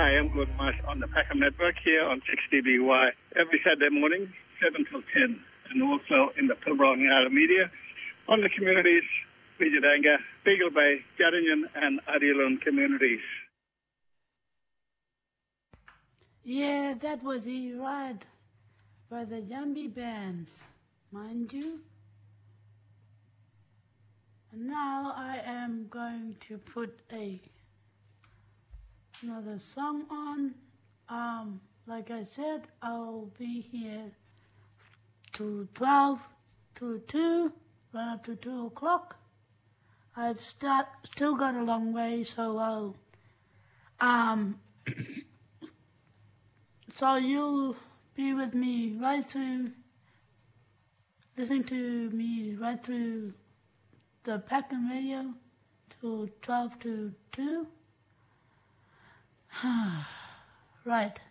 I am Gordon Marsh on the Peckham Network here on 6DBY every Saturday morning, 7 till 10, and also in the Pilbara and Yarra media on the communities, Bijadanga, Beagle Bay, Jarringan and Adialon communities. Yeah, that was E-Ride by the Jambi Bands, mind you. And now I am going to put another song on. Like I said, I'll be here to 12 to 2, run up to 2 o'clock. I've still got a long way, so so you'll be with me right through, listening to me right through the Peckham radio to 12 to 2. Right.